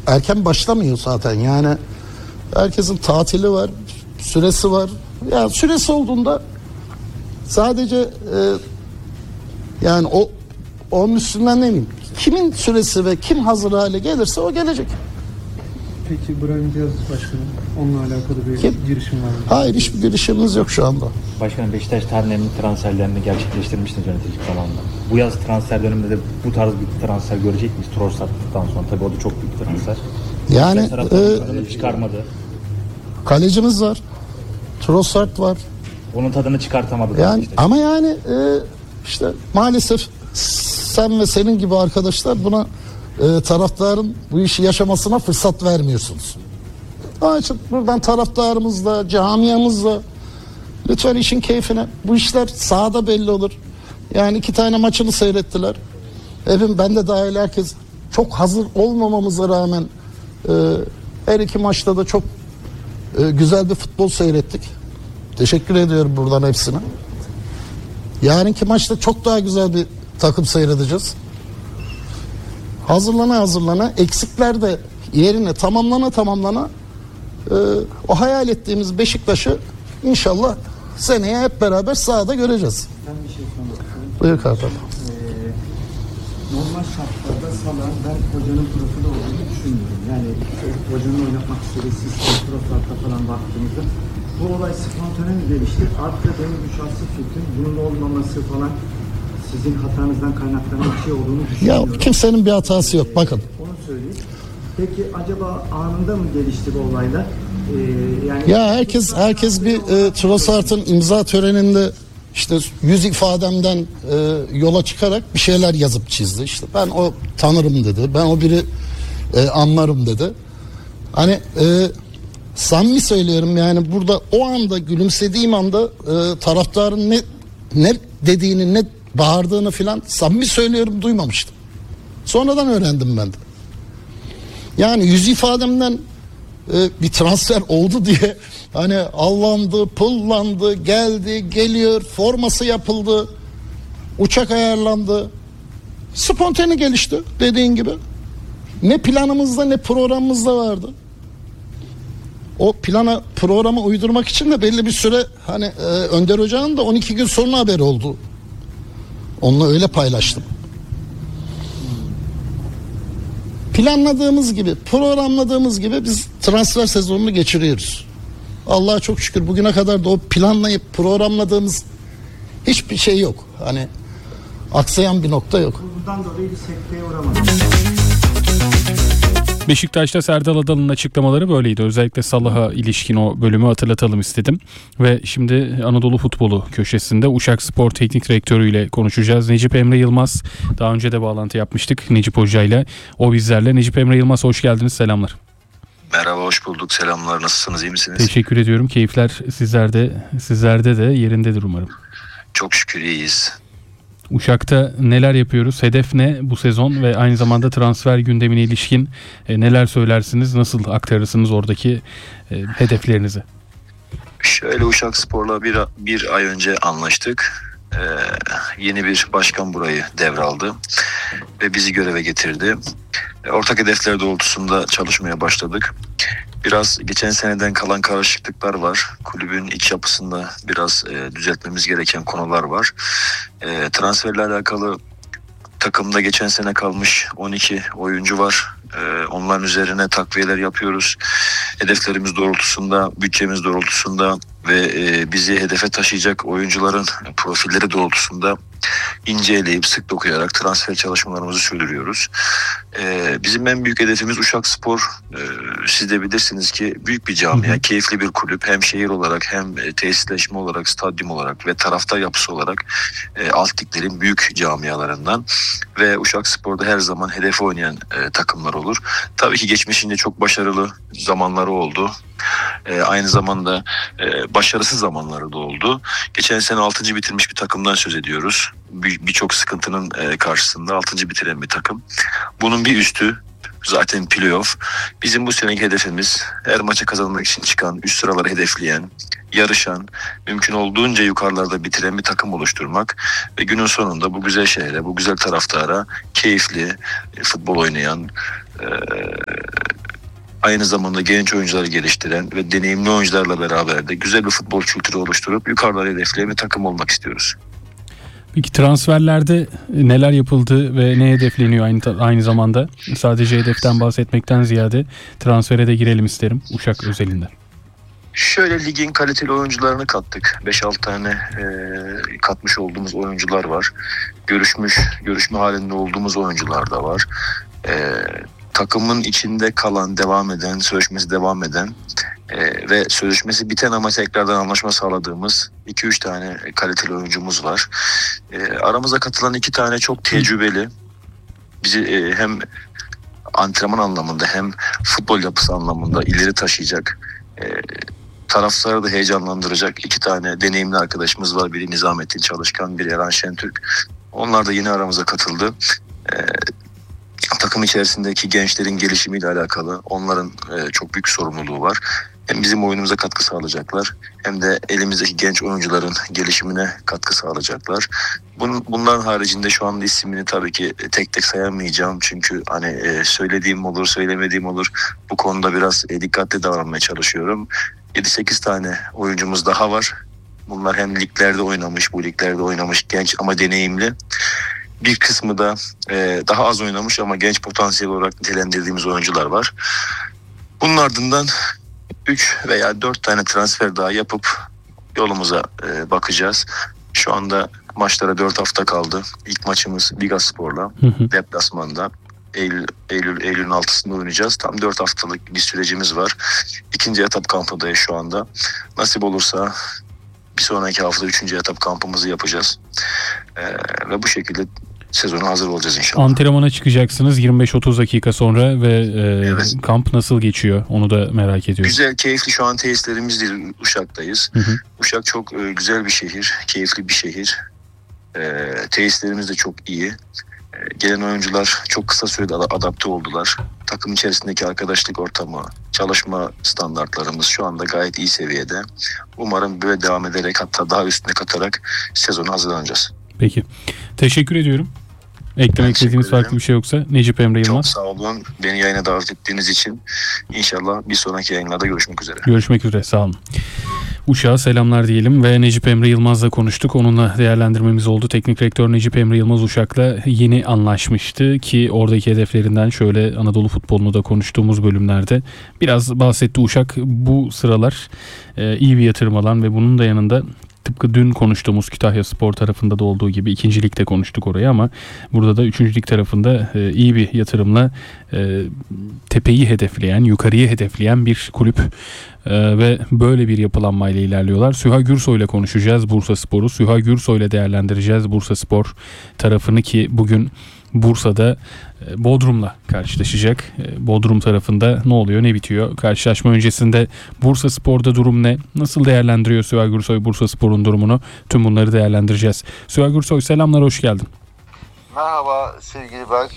erken başlamıyor zaten. Yani herkesin tatili var, süresi var. Yani süresi olduğunda sadece yani onun üstünden ne bileyim. Kimin süresi ve kim hazır hale gelirse o gelecek. Peki Brahim Diaz Başkanım, onunla alakalı bir girişim var mı? Hayır, hiçbir girişimimiz yok şu anda. Başkanım, Beşiktaş tarihinin transferlerini gerçekleştirmiştiniz yöneticilik zamanında. Bu yaz transfer döneminde de bu tarz bir transfer görecek miyiz? Trossard'dan sonra tabii o da çok büyük bir transfer. Yani çıkarmadı. Kalecimiz var. Trossard var. Onun tadını çıkartamadı. Yani işte. ama yani işte maalesef sen ve senin gibi arkadaşlar buna taraftarın bu işi yaşamasına fırsat vermiyorsunuz. Onun için buradan taraftarımızla, camiamızla lütfen işin keyfine. Bu işler sahada belli olur. Yani 2 tane maçını seyrettiler. Ben de dahil herkes çok hazır olmamamıza rağmen her 2 maçta da çok güzel bir futbol seyrettik. Teşekkür ediyorum buradan hepsine. Yarınki maçta çok daha güzel bir takım seyredeceğiz. Hazırlana eksikler de yerine tamamlana o hayal ettiğimiz Beşiktaş'ı inşallah seneye hep beraber sahada göreceğiz. Ben bir şey sormak istiyorum. Buyur kardeşim. Normal şartlarda Salah'ın ben hocanın profili olduğunu düşünmüyorum. Yani hocanın oynatmak istediği sistem, Trossard'a falan baktığımızda bu olay spontane mi gelişti? Artık benim bu şahsi fikrim bunun olmaması falan sizin hatanızdan kaynaklanan bir şey olduğunu düşünüyorum. Ya kimsenin bir hatası yok, bakın. Onu söyleyeyim. Peki acaba anında mı gelişti bu olaylar? Yani Ya herkes bir Trossard'ın imza töreninde işte yüz ifademden yola çıkarak bir şeyler yazıp çizdi. İşte ben o tanırım dedi. Ben o biri anlarım dedi. Hani samimi söylüyorum, yani burada o anda gülümsediğim anda taraftarın ne dediğini, ne bağırdığını filan samimi söylüyorum duymamıştım. Sonradan öğrendim ben de. Yani yüz ifademden bir transfer oldu diye hani allandı, pullandı, geldi, geliyor, forması yapıldı, uçak ayarlandı. Spontane gelişti dediğin gibi. Ne planımızda ne programımızda vardı. O programa uydurmak için de belli bir süre hani Önder Hoca'nın da 12 gün sonra haberi oldu. Onunla öyle paylaştım. Planladığımız gibi, programladığımız gibi biz transfer sezonunu geçiriyoruz. Allah'a çok şükür bugüne kadar da o planlayıp programladığımız hiçbir şey yok. Hani aksayan bir nokta yok. bundan dolayı bir sekteye uğramadı. Beşiktaş'ta Serdal Adalı'nın açıklamaları böyleydi. Özellikle Salah'a ilişkin o bölümü hatırlatalım istedim. Ve şimdi Anadolu Futbolu köşesinde Uşakspor Teknik Direktörü ile konuşacağız. Necip Emre Yılmaz. Daha önce de bağlantı yapmıştık Necip Hoca ile. O bizlerle. Necip Emre Yılmaz, hoş geldiniz. Selamlar. Merhaba, hoş bulduk. Selamlar. Nasılsınız? İyi misiniz? Teşekkür ediyorum. Keyifler sizlerde de yerindedir umarım. Çok şükür iyiyiz. Uşak'ta neler yapıyoruz? Hedef ne bu sezon ve aynı zamanda transfer gündemine ilişkin neler söylersiniz? Nasıl aktarırsınız oradaki hedeflerinizi? Şöyle, Uşakspor'la bir ay önce anlaştık. Yeni bir başkan burayı devraldı ve bizi göreve getirdi. Ortak hedefler doğrultusunda çalışmaya başladık. Biraz geçen seneden kalan karışıklıklar var. Kulübün iç yapısında biraz düzeltmemiz gereken konular var. Transferle alakalı takımda geçen sene kalmış 12 oyuncu var. Onların üzerine takviyeler yapıyoruz. Hedeflerimiz doğrultusunda, bütçemiz doğrultusunda ve bizi hedefe taşıyacak oyuncuların profilleri doğrultusunda inceleyip sık dokuyarak transfer çalışmalarımızı sürdürüyoruz. Bizim en büyük hedefimiz Uşakspor. Siz de bilirsiniz ki büyük bir camia, keyifli bir kulüp. Hem şehir olarak hem tesisleşme olarak, stadyum olarak ve taraftar yapısı olarak alt liglerin büyük camialarından ve Uşakspor'da her zaman hedefe oynayan takımlar olur. Tabii ki geçmişinde çok başarılı zamanları oldu. Aynı zamanda başarısız zamanları da oldu. Geçen sene 6. bitirmiş bir takımdan söz ediyoruz. Birçok sıkıntının karşısında 6. bitiren bir takım. Bunun bir üstü zaten playoff. Bizim bu seneki hedefimiz her maçı kazanmak için çıkan, üst sıraları hedefleyen, yarışan, mümkün olduğunca yukarılarda bitiren bir takım oluşturmak ve günün sonunda bu güzel şehre, bu güzel taraftara keyifli futbol oynayan, aynı zamanda genç oyuncuları geliştiren ve deneyimli oyuncularla beraber de güzel bir futbol kültürü oluşturup yukarıdan hedefleyen bir takım olmak istiyoruz. Peki transferlerde neler yapıldı ve ne hedefleniyor aynı zamanda? Sadece hedeften bahsetmekten ziyade transfere de girelim isterim Uşak özelinde. Şöyle ligin kaliteli oyuncularını kattık. 5-6 tane katmış olduğumuz oyuncular var. Görüşme halinde olduğumuz oyuncular da var. Takımın içinde kalan, sözleşmesi devam eden ve sözleşmesi biten ama tekrardan anlaşma sağladığımız 2-3 tane kaliteli oyuncumuz var. Aramıza katılan 2 tane çok tecrübeli, bizi hem antrenman anlamında hem futbol yapısı anlamında ileri taşıyacak, taraftarı da heyecanlandıracak 2 tane deneyimli arkadaşımız var. Biri Nizamettin Çalışkan, biri Eren Şentürk. Onlar da yeni aramıza katıldı. Takım içerisindeki gençlerin gelişimiyle alakalı onların çok büyük sorumluluğu var. Hem bizim oyunumuza katkı sağlayacaklar hem de elimizdeki genç oyuncuların gelişimine katkı sağlayacaklar. Bunların haricinde şu anda ismini tabii ki tek tek sayamayacağım. Çünkü söylediğim olur, söylemediğim olur. Bu konuda biraz dikkatli davranmaya çalışıyorum. 7-8 tane oyuncumuz daha var. Bunlar hem bu liglerde oynamış genç ama deneyimli. Bir kısmı da daha az oynamış ama genç potansiyel olarak nitelendirdiğimiz oyuncular var. Bunun ardından 3 veya 4 tane transfer daha yapıp yolumuza bakacağız. Şu anda maçlara 4 hafta kaldı. İlk maçımız Bigaspor'la deplasmanda. Eylül'ün 6'sında oynayacağız. Tam 4 haftalık bir sürecimiz var. İkinci etap kampındayız şu anda. Nasip olursa bir sonraki hafta 3. etap kampımızı yapacağız. Ve bu şekilde sezona hazır olacağız inşallah. Antrenmana çıkacaksınız 25-30 dakika sonra ve Evet. kamp nasıl geçiyor onu da merak ediyorum. Güzel, keyifli. Şu an tesislerimiz değil, Uşak'tayız. Uşak çok güzel bir şehir, keyifli bir şehir. Tesislerimiz de çok iyi. Gelen oyuncular çok kısa sürede adapte oldular. Takım içerisindeki arkadaşlık ortamı, çalışma standartlarımız şu anda gayet iyi seviyede. Umarım böyle devam ederek, hatta daha üstüne katarak sezona hazırlanacağız. Peki. Teşekkür ediyorum. Eklemek istediğiniz farklı bir şey yoksa Necip Emre Yılmaz. Çok sağ olun. Beni yayına davet ettiğiniz için. İnşallah bir sonraki yayınlarda görüşmek üzere. Görüşmek üzere. Sağ olun. Uşak'a selamlar diyelim ve Necip Emre Yılmaz'la konuştuk. Onunla değerlendirmemiz oldu. Teknik direktör Necip Emre Yılmaz Uşak'la yeni anlaşmıştı ki oradaki hedeflerinden şöyle Anadolu futbolunu da konuştuğumuz bölümlerde biraz bahsetti. Uşak bu sıralar iyi bir yatırım alan ve bunun da yanında tıpkı dün konuştuğumuz Kütahyaspor tarafında da olduğu gibi 2. ligde konuştuk orayı ama burada da 3. lig tarafında iyi bir yatırımla tepeyi hedefleyen, yukarıyı hedefleyen bir kulüp ve böyle bir yapılanmayla ilerliyorlar. Süha Gürsoy ile konuşacağız Bursaspor'u. Süha Gürsoy ile değerlendireceğiz Bursaspor tarafını ki bugün Bursa'da Bodrum'la karşılaşacak. Bodrum tarafında ne oluyor, ne bitiyor? Karşılaşma öncesinde Bursaspor'da durum ne? Nasıl değerlendiriyor Süha Gürsoy Bursaspor'un durumunu? Tüm bunları değerlendireceğiz. Süha Gürsoy selamlar, hoş geldin. Merhaba sevgili Berk.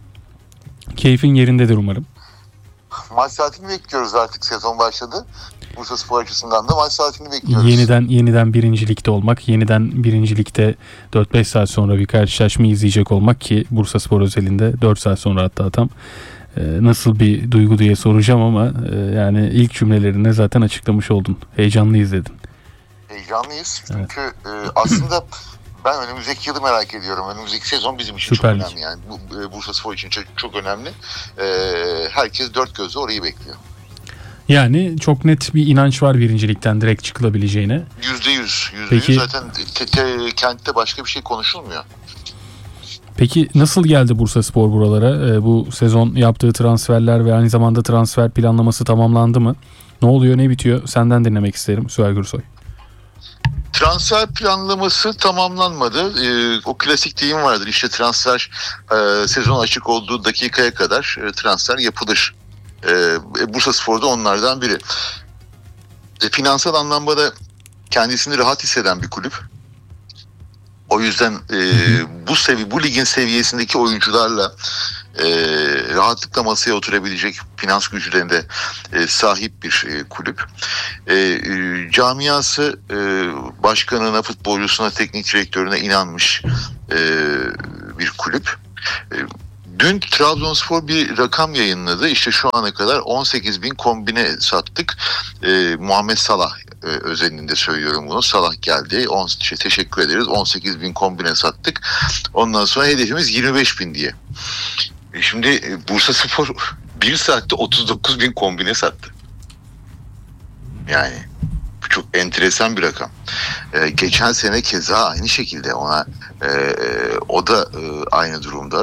Keyfin yerindedir umarım. Maç saatini bekliyoruz, artık sezon başladı. Bursaspor açısından da maç saatini bekliyoruz. Yeniden 1. ligde olmak, yeniden 1. ligde 4-5 saat sonra bir karşılaşma izleyecek olmak ki Bursaspor özelinde 4 saat sonra hatta tam nasıl bir duygu diye soracağım ama yani ilk cümlelerinde zaten açıklamış oldun. Heyecanlıyız dedin. Heyecanlıyız Evet. çünkü aslında ben önümüzdeki yılı merak ediyorum. Önümüzdeki sezon bizim için Süper çok Lig. önemli. Yani Bursaspor için çok önemli. Herkes dört gözle orayı bekliyor. Yani çok net bir inanç var 1. ligden direkt çıkılabileceğine. %100. Peki- Zaten kentte başka bir şey konuşulmuyor. Peki nasıl geldi Bursaspor buralara? Bu sezon yaptığı transferler ve aynı zamanda transfer planlaması tamamlandı mı? Ne oluyor, ne bitiyor? Senden dinlemek isterim Süha Gürsoy. Transfer planlaması tamamlanmadı. O klasik deyim vardır. İşte transfer sezon açık olduğu dakikaya kadar transfer yapılır. Bursaspor da onlardan biri. Finansal anlamda kendisini rahat hisseden bir kulüp. O yüzden bu ligin seviyesindeki oyuncularla rahatlıkla masaya oturabilecek finans güçlerine sahip bir kulüp. Camiası başkanına, futbolcusuna, teknik direktörüne inanmış bir kulüp. Dün Trabzonspor bir rakam yayınladı. İşte şu ana kadar 18 bin kombine sattık. Muhammed Salah özelinde söylüyorum bunu. Salah geldi. Teşekkür ederiz. 18 bin kombine sattık. Ondan sonra hedefimiz 25 bin diye. Şimdi Bursaspor 1 saatte 39 bin kombine sattı. Yani bu çok enteresan bir rakam. Geçen sene keza aynı şekilde o da aynı durumda.